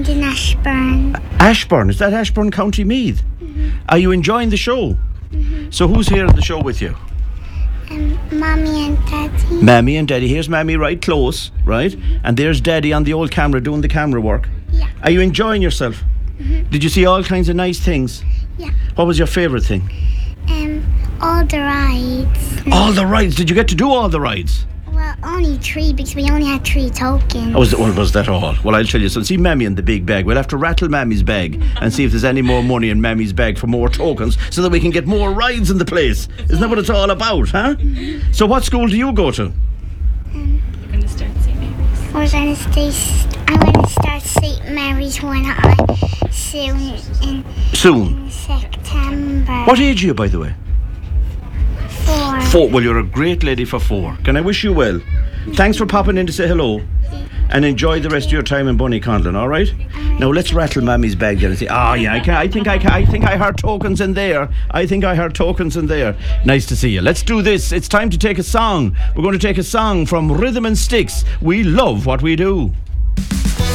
and in Ashburn. Ashburn, is that Ashburn, County Meath? Are you enjoying the show? So who's here at the show with you? Mommy and Daddy. Mammy and Daddy. Here's Mammy right close, right? And there's Daddy on the old camera doing the camera work. Yeah. Are you enjoying yourself? Did you see all kinds of nice things? Yeah. What was your favourite thing? All the rides. All the rides. Did you get to do all the rides? Well, only 3 because we only had 3 tokens. Was that all? Well, I'll tell you. So see Mammy in the big bag. We'll have to rattle Mammy's bag and see if there's any more money in Mammy's bag for more tokens so that we can get more rides in the place. Isn't that what it's all about, huh? So what school do you go to? I'm going to start St. Mary's when Soon. in September. What age are you, by the way? 4. 4. Well, you're a great lady for 4. Can I wish you well? Thanks for popping in to say hello. And enjoy the rest of your time in Bonnyconlon, all right? Now let's rattle Mammy's bag there and say, I think I heard tokens in there. Nice to see you. Let's do this. It's time to take a song. We're going to take a song from Rhythm and Sticks. We love what we do.